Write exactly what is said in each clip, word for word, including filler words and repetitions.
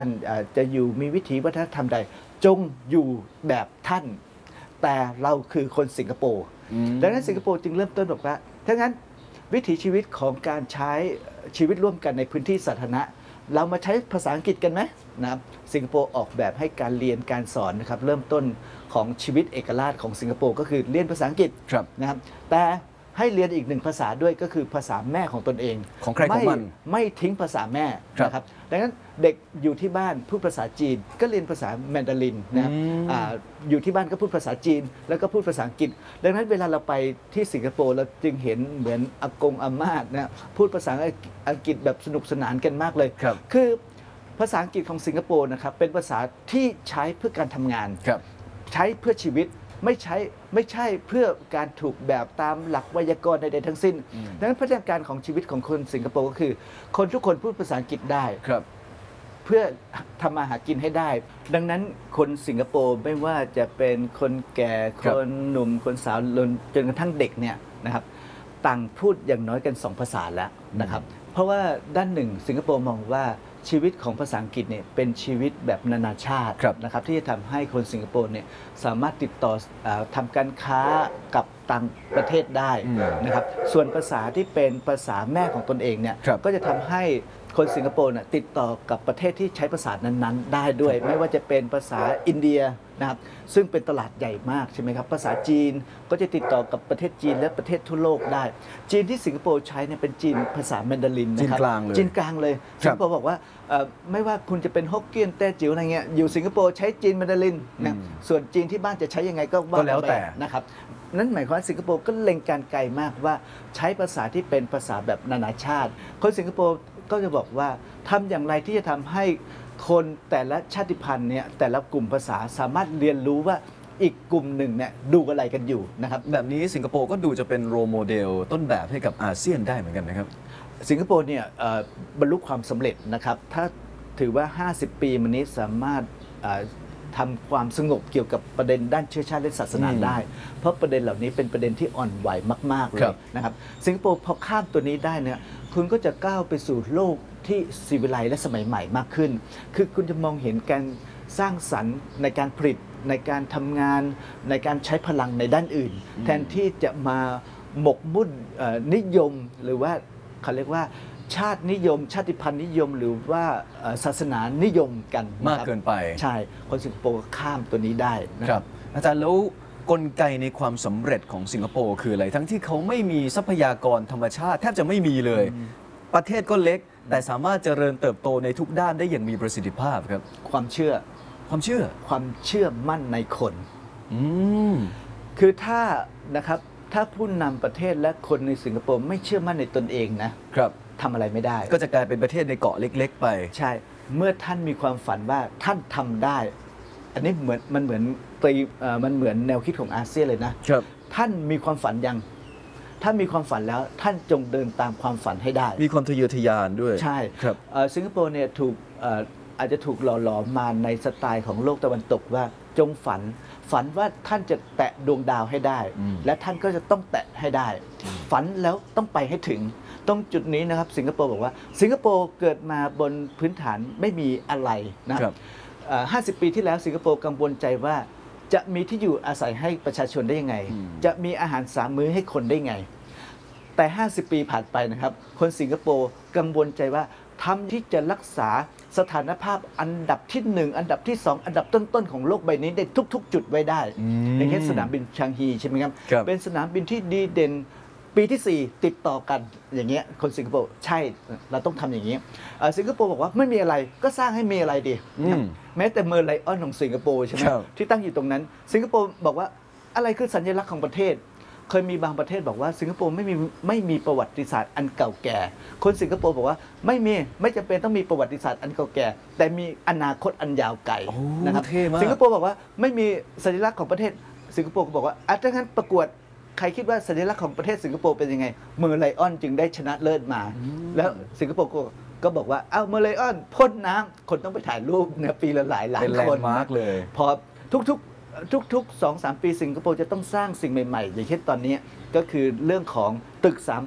จะอยู่มีวิถีวัฒนธรรมใดจงอยู่แบบท่านแต่เราคือคนสิงคโปร์ดังนั้นสิงคโปร์จึงเริ่มต้นบอกว่าถ้างั้นวิถีชีวิตของการใช้ชีวิตร่วมกันในพื้นที่สาธารณะเรามาใช้ภาษาอังกฤษกันไหมนะครับสิงคโปร์ออกแบบให้การเรียนการสอนนะครับเริ่มต้นของชีวิตเอกราชของสิงคโปร์ก็คือเรียนภาษาอังกฤษนะครับแต่ให้เรียนอีกหนึ่งภาษาด้วยก็คือภาษาแม่ของตนเองของใครของมันไม่ทิ้งภาษาแม่นะครับดังนั้นเด็กอยู่ที่บ้านพูดภาษาจีนก็เรียนภาษาแมนดารินนะครับ อ, อยู่ที่บ้านก็พูดภาษาจีนแล้วก็พูดภาษาอังกฤษดังนั้นเวลาเราไปที่สิงคโปร์เราจึงเห็นเหมือนอากงอาม่านะพูดภาษาอังกฤษแบบสนุกสนานกันมากเลยคคือภาษาอังกฤษของสิงคโปร์นะครับเป็นภาษาที่ใช้เพื่อการทำงานใช้เพื่อชีวิตไม่ใช่ไม่ใช่เพื่อการถูกแบบตามหลักไวยากรณ์ใดๆทั้งสิ้นดังนั้นพัฒนาการของชีวิตของคนสิงคโปร์ก็คือคนทุกคนพูดภาษาอังกฤษได้เพื่อทำมาหากินให้ได้ดังนั้นคนสิงคโปร์ไม่ว่าจะเป็นคนแก่คนหนุ่มคนสาวจนกระทั่งเด็กเนี่ยนะครับต่างพูดอย่างน้อยกันสองภาษาแล้วนะครับเพราะว่าด้านหนึ่งสิงคโปร์มองว่าชีวิตของภาษาอังกฤษเนี่ยเป็นชีวิตแบบนานาชาตินะครับที่จะทำให้คนสิงคโปร์เนี่ยสามารถติดต่อทำการค้ากับต่างประเทศได้นะครับส่วนภาษาที่เป็นภาษาแม่ของตนเองเนี่ยก็จะทำให้คนสิงคโปร์เนี่ยติดต่อกับประเทศที่ใช้ภาษานั้นๆได้ด้วยไม่ว่าจะเป็นภาษาอินเดียนะครับซึ่งเป็นตลาดใหญ่มากใช่ไหมครับภาษาจีนก็จะติดต่อกับประเทศจีนและประเทศทั่วโลกได้จีนที่สิงคโปร์ใช้เนี่ยเป็นจีนภาษาแมนดารินนะครับจีนกลางเลยจีนกลางเลยสิงคโปร์บอกว่าไม่ว่าคุณจะเป็นฮกเกี้ยนแต้จิ๋วอะไรเงี้ยอยู่สิงคโปร์ใช้จีนแมนดารินนะส่วนจีนที่บ้านจะใช้ยังไงก็ว่าแล้วแต่นะครับนั่นหมายความว่าสิงคโปร์ก็เล็งการไกลมากว่าใช้ภาษาที่เป็นภาษาแบบนานาชาติคนสิงคโปร์ก็จะบอกว่าทำอย่างไรที่จะทำให้คนแต่ละชาติพันธุ์เนี่ยแต่ละกลุ่มภาษาสามารถเรียนรู้ว่าอีกกลุ่มหนึ่งเนี่ยดูอะไรกันอยู่นะครับแบบนี้สิงคโปร์ก็ดูจะเป็นโรโมเดลต้นแบบให้กับอาเซียนได้เหมือนกันนะครับสิงคโปร์เนี่ยบรรลุความสำเร็จนะครับถ้าถือว่าห้าสิบปีมานี้สามารถทำความสงบเกี่ยวกับประเด็นด้านเชื้อชาติและศาสนาได้เพราะประเด็นเหล่านี้เป็นประเด็นที่อ่อนไหวมากๆเลยนะครับสิงคโปร์พอข้ามตัวนี้ได้เนี่ยคุณก็จะก้าวไปสู่โลกที่ซีวิไลซ์และสมัยใหม่มากขึ้นคือคุณจะมองเห็นการสร้างสรรค์ในการผลิตในการทำงานในการใช้พลังในด้านอื่นแทนที่จะมาหมกมุ่นนิยมหรือว่าเขาเรียกว่าชาตินิยมชาติพันธุ์นิยมหรือว่าศาสนานิยมกันมากเกินไปใช่คนสิงคโปร์ข้ามตัวนี้ได้นะครับอาจารย์แล้วกลไกในความสำเร็จของสิงคโปร์คืออะไรทั้งที่เขาไม่มีทรัพยากรธรรมชาติแทบจะไม่มีเลยประเทศก็เล็กแต่สามารถเจริญเติบโตในทุกด้านได้อย่างมีประสิทธิภาพครับความเชื่อความเชื่อความเชื่อมั่นในคนคือถ้านะครับถ้าผู้นำประเทศและคนในสิงคโปร์ไม่เชื่อมั่นในตนเองนะครับทำอะไรไม่ได้ก็จะกลายเป็นประเทศในเกาะเล็กๆไปใช่เมื่อท่านมีความฝันว่าท่านทำได้อันนี้เหมือนมันเหมือนตีมันเหมือนแนวคิดของอาเซียนเลยนะครับท่านมีความฝันยังถ้ามีความฝันแล้วท่านจงเดินตามความฝันให้ได้มีความทะเยอทะยานด้วยใช่ครับสิงคโปร์เนี่ยถูกอาจจะถูกหล่อหลอมมาในสไตล์ของโลกตะวันตกว่าจงฝันฝันว่าท่านจะแตะดวงดาวให้ได้และท่านก็จะต้องแตะให้ได้ฝันแล้วต้องไปให้ถึงตรงจุดนี้นะครับสิงคโปร์บอกว่าสิงคโปร์เกิดมาบนพื้นฐานไม่มีอะไรนะครับห้าสิบปีที่แล้วสิงคโปร์กังวลใจว่าจะมีที่อยู่อาศัยให้ประชาชนได้ยังไงจะมีอาหารสามมื้อให้คนได้ไงแต่ห้าสิบปีผ่านไปนะครับคนสิงคโปร์กังวลใจว่าทำที่จะรักษาสถานภาพอันดับที่หนึ่งอันดับที่สองอันดับต้นๆของโลกใบนี้ได้ทุกๆจุดไว้ได้อย่างเช่นสนามบินชางฮีใช่ไหมครับเป็นสนามบินที่ดีเด่นปีที่สี่ติดต่อกันอย่างเงี้ยคนสิงคโปร์ใช่เราต้องทำอย่างนี้สิงคโปร์บอกว่าไม่มีอะไรก็สร้างให้มีอะไรดีแม้แต่เมอร์ไลออนของสิงคโปร์ใช่ไหมที่ตั้งอยู่ตรงนั้นสิงคโปร์บอกว่าอะไรคือสัญลักษณ์ของประเทศเคยมีบางประเทศบอกว่าสิงคโปร์ไม่มีไม่มีประวัติศาสตร์อันเก่าแก่คนสิงคโปร์บอกว่าไม่มีไม่จำเป็นต้องมีประวัติศาสตร์อันเก่าแก่แต่มีอนาคตอันยาวไกลนะครับสิงคโปร์บอกว่าไม่มีสัญลักษณ์ของประเทศสิงคโปร์ก็บอกว่าอ่ะถ้างั้นประกวดใครคิดว่าสัญลักษณ์ของประเทศสิงคโปร์เป็นยังไงเมอร์ไลออนจึงได้ชนะเลิศมาแล้วสิงคโปร์ก็บอกว่าเอ้าเมอร์ไลออนพ่นน้ำคนต้องไปถ่ายรูปเนี่ยปีละหลายล้านคนมากเลยพอทุกๆทุกๆ สองสาม ปีสิงคโปร์จะต้องสร้างสิ่งใหม่ๆอย่างเช่นตอนนี้ก็คือเรื่องของตึกสามตึก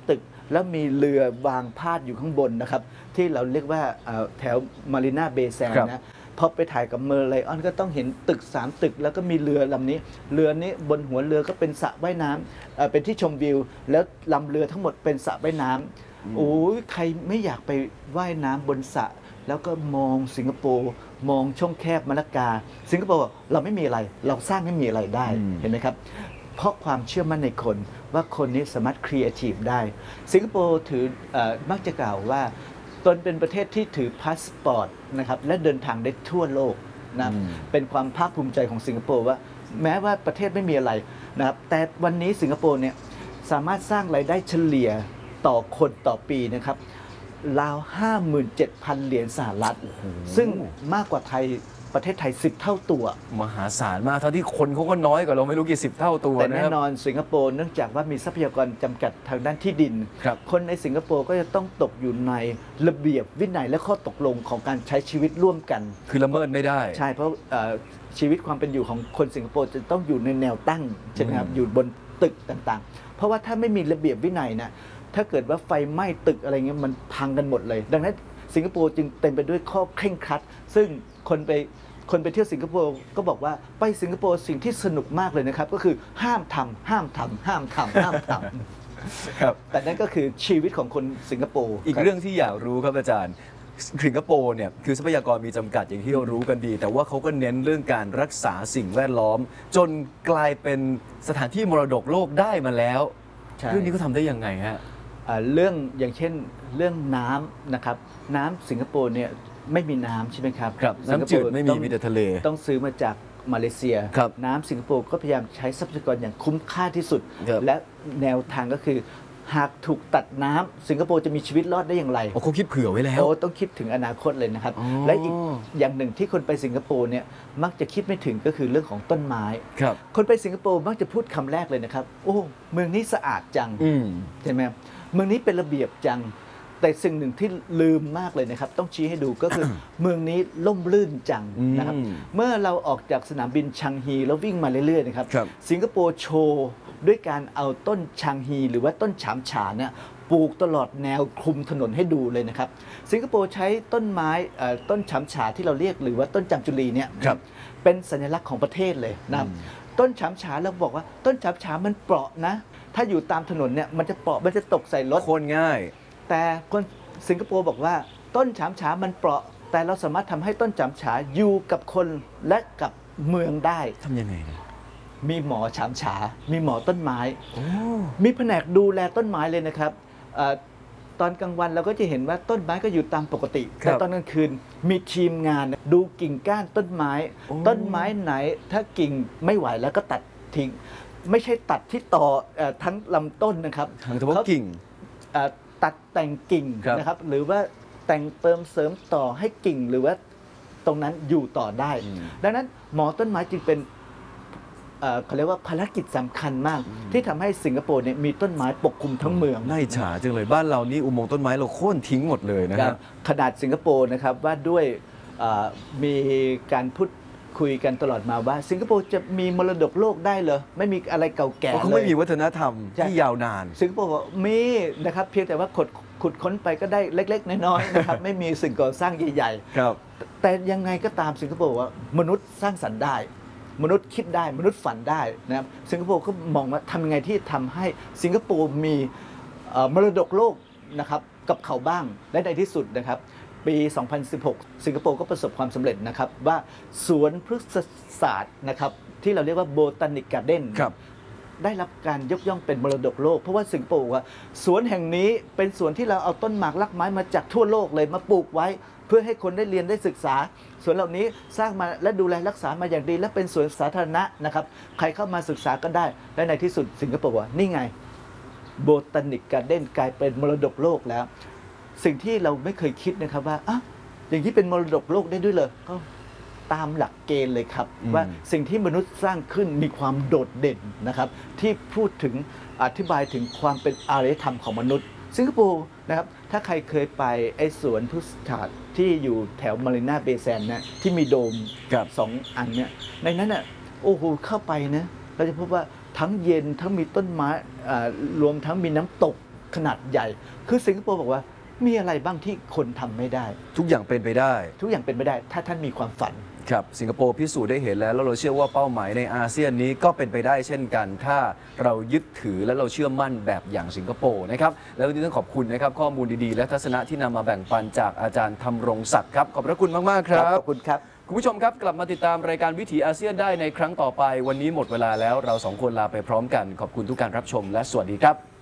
แล้วมีเรือวางพาดอยู่ข้างบนนะครับที่เราเรียกว่าเอ่อแถวมารีนาเบย์แซนครับนะพอไปถ่ายกับเมอร์ไลออนก็ต้องเห็นตึกสามตึกแล้วก็มีเรือลำนี้เรือนี้บนหัวเรือก็เป็นสระว่ายน้ำเอ่อเป็นที่ชมวิวแล้วลำเรือทั้งหมดเป็นสระว่ายน้ำโอ้ยใครไม่อยากไปว่ายน้ำบนสระแล้วก็มองสิงคโปร์มองช่องแคบมะละกาสิงคโปร์เราไม่มีอะไรเราสร้างให้มีอะไรได้อืมเห็นไหมครับเพราะความเชื่อมั่นในคนว่าคนนี้สามารถครีเอทีฟได้สิงคโปร์ถือเออมักจะกล่าวว่าตนเป็นประเทศที่ถือพาสปอร์ตนะครับและเดินทางได้ทั่วโลกนะเป็นความภาคภูมิใจของสิงคโปร์ว่าแม้ว่าประเทศไม่มีอะไรนะครับแต่วันนี้สิงคโปร์เนี่ยสามารถสร้างรายได้เฉลี่ยต่อคนต่อปีนะครับราว ห้าหมื่นเจ็ดพัน เหรียญสหรัฐซึ่งมากกว่าไทยประเทศไทยสิบเท่าตัวมหาศาลมากเท่าที่คนเขาก็น้อยกว่าเราไม่รู้กี่สิบเท่าตัวแต่นะแน่ครับนอนสิงคโปร์เนื่องจากว่ามีทรัพยากรจำกัดทางด้านที่ดินครับคนในสิงคโปร์ก็จะต้องตกอยู่ในระเบียบวินัยและข้อตกลงของการใช้ชีวิตร่วมกันคือละเมิดไม่ได้ใช่เพราะเอ่อชีวิตความเป็นอยู่ของคนสิงคโปร์จะต้องอยู่ในแนวตั้งใช่ไหมครับอืมอยู่บนตึกต่างๆ เพราะว่าถ้าไม่มีระเบียบวินัยนะถ้าเกิดว่าไฟไหม้ตึกอะไรเงี้ยมันพังกันหมดเลย ดังนั้นสิงคโปร์จึงเต็มไปด้วยข้อเคร่งครัด ซึ่งคนไปคนไปเที่ยวสิงคโปร์ก็บอกว่าไปสิงคโปร์สิ่งที่สนุกมากเลยนะครับก็คือห้ามทำห้ามทำห้ามทำห้ามทำครับแต่นั่นก็คือชีวิตของคนสิงคโปร์อีกเรื่องที่อยากรู้ครับอาจารย์สิงคโปร์เนี่ยคือทรัพยากรมีจำกัดอย่างที่เรารู้กันดี แต่ว่าเขาก็เน้นเรื่องการรักษาสิ่งแวดล้อม จนกลายเป็นสถานที่มรดกโลกได้มาแล้วใช่เรื่องนี้เขาทำได้ยังไงฮะอ่าเรื่องอย่างเช่นเรื่องน้ำนะครับน้ำสิงคโปร์เนี่ยไม่มีน้ำใช่ไหมครับครับสิงคน้ำโปจืดร์ไม่มีต้องมีแต่ทะเลต้องซื้อมาจากมาเลเซียครับน้ำสิงคโปร์ก็พยายามใช้ทรัพยากรอย่างคุ้มค่าที่สุดครับและแนวทางก็คือ หากถูกตัดน้ำสิงคโปร์จะมีชีวิตรอดได้อย่างไรโอ้เขาคิดเผื่อไว้แล้วโอ้ต้องคิดถึงอนาคตเลยนะครับอ๋อและอีกอย่างหนึ่งที่คนไปสิงคโปร์เนี่ยมักจะคิดไม่ถึงก็คือเรื่องของต้นไม้ครับคนไปสิงคโปร์มักจะพูดคำแรกเลยนะครับ โอ้เมืองนี้สะอาดจังอืมใช่ไหมครับเมืองนี้เป็นระเบียบจัง แต่สิ่งหนึ่งที่ลืมมากเลยนะครับ ต้องชี้ให้ดูก็คือ เมืองนี้ล่มลื่นจังนะครับอืมเมื่อเราออกจากสนามบินชังฮีแล้ววิ่งมาเรื่อยๆนะครับครับสิงคโปร์โชว์ด้วยการเอาต้นชังฮีหรือว่าต้นฉามฉาเนี่ยปลูกตลอดแนวคลุมถนนให้ดูเลยนะครับ สิงคโปร์ใช้ต้นไม้เอ่อต้นฉามฉาที่เราเรียกหรือว่าต้นจามจุลีเนี่ยครับเป็นสัญลักษณ์ของประเทศเลยนะครับ ต้นฉามฉาเราบอกว่าต้นฉามฉามันเปราะนะ ถ้าอยู่ตามถนนเนี่ยมันจะเปราะมันจะตกใส่รถโคนง่ายแต่คนสิงคโปร์บอกว่าต้นฉามฉามันเปราะ แต่เราสามารถทำให้ต้นฉามฉาอยู่กับคนและกับเมืองได้ทำยังไงเนี่ยมีหมอฉามฉา มีหมอต้นไม้โอ้มีแผนกดูแลต้นไม้เลยนะครับเออตอนกลางวันเราก็จะเห็นว่าต้นไม้ก็อยู่ตามปกติ แต่ตอนกลางคืนมีทีมงานดูกิ่งก้านต้นไม้ ต้นไม้ไหนถ้ากิ่งไม่ไหวแล้วก็ตัดทิ้ง ไม่ใช่ตัดที่ต่อเอ่อทั้งลำต้นนะครับทางเฉพาะเขากิ่งเอ่อตัดแต่งกิ่งครับนะครับ หรือว่าแต่งเติมเสริมต่อให้กิ่งหรือว่าตรงนั้นอยู่ต่อได้ ดังนั้นหมอต้นไม้จึงเป็นเอ่อเขาเรียกว่าภารกิจสำคัญมาก ที่ทำให้สิงคโปร์เนี่ยมีต้นไม้ปกคลุมทั้งเมืองน่าอิจฉาจังเลยบ้านเรานี่อุโมงค์ต้นไม้เราโค่นทิ้งหมดเลยนะคครัรับบ ขนาดสิงคโปร์นะครับว่าด้วยเอ่อมีการพูดคุยกันตลอดมาว่า สิงคโปร์จะมีมรดกโลกได้เหรอไม่มีอะไรเก่าแก่เพราะเขาเลไม่ยมีวัฒนธรรมใช่ที่ยาวนานสิงคโปร์บอกมีนะครับเพียงแต่ว่าขุดขุดค้นไปก็ได้เล็ก ๆ น้อยๆนะครับ ไม่มีสิ่งก่อสร้างใหญ่ครับๆ แต่ยังไงก็ตามสิงคโปร์ว่ามนุษย์สร้างสรรค์ได้ มนุษย์คิดได้มนุษย์ฝันได้นะครับสิงคโปร์ก็มองว่าทำยังไงที่ทำให้สิงคโปร์มีเอ่อมรดกโลกนะครับกับเขาบ้างและในที่สุดนะครับ ปี สองพันสิบหก สิงคโปร์ก็ประสบความสำเร็จนะครับว่าสวนพฤกษศาสตร์นะครับที่เราเรียกว่าโบตานิกการ์เด้นครับได้รับการยกย่องเป็นมรดกโลก เพราะว่าสิงคโปร์ว่าสวนแห่งนี้เป็นสวนที่เราเอาต้นหมากลักไม้มาจากทั่วโลกเลยมาปลูกไว้ เพื่อให้คนได้เรียนได้ศึกษาสวนเหล่านี้สร้างมาและดูแลรักษามาอย่างดี และเป็นสวนสาธารณะนะครับใครเข้ามาศึกษาก็ได้ และในที่สุดสิงคโปร์ว่านี่ไงโบตานิกการ์เด้นกลายเป็นมรดกโลกแล้ว สิ่งที่เราไม่เคยคิดนะครับว่าอ่ะอย่างที่เป็นมรดกโลกได้ด้วยเลยก็ตามหลักเกณฑ์เลยครับอืมว่าสิ่งที่มนุษย์สร้างขึ้นมีความโดดเด่นนะครับ ที่พูดถึงอธิบายถึงความเป็นอารยธรรมของมนุษย์ สิงคโปร์นะครับถ้าใครเคยไปไอ้สวนพฤกษศาสตร์ที่อยู่แถวมารีนาเบย์แซนด์นะที่มีโดมครับสองอันเนี่ยในนั้นน่ะโอ้โหเข้าไปนะเราจะพบว่าทั้งเย็นทั้งมีต้นไม้อ่ารวมทั้งมีน้ำตกขนาดใหญ่ คือสิงคโปร์บอกว่ามีอะไรบ้างที่คนทำไม่ได้ทุกอย่างเป็นไปได้ทุกอย่างเป็นไปได้ถ้าท่านมีความฝันครับสิงคโปร์พิสูจน์ได้เห็นแล้วแล้วเราเชื่อว่าเป้าหมายในอาเซียนนี้ก็เป็นไปได้เช่นกัน ถ้าเรายึดถือและเราเชื่อมั่นแบบอย่างสิงคโปร์นะครับแล้ววันนี้ต้องขอบคุณนะครับข้อมูลดีๆและทัศนะที่นำมาแบ่งปันจากอาจารย์ธำรงศักดิ์ครับขอบพระคุณมากๆครับขอบคุณครับคุณผู้ชมครับกลับมาติดตามรายการวิถีอาเซียนได้ในครั้งต่อไปวันนี้หมดเวลาแล้วเราสองคนลาไปพร้อมกันขอบคุณทุกการรับชมและสวัสดีครับ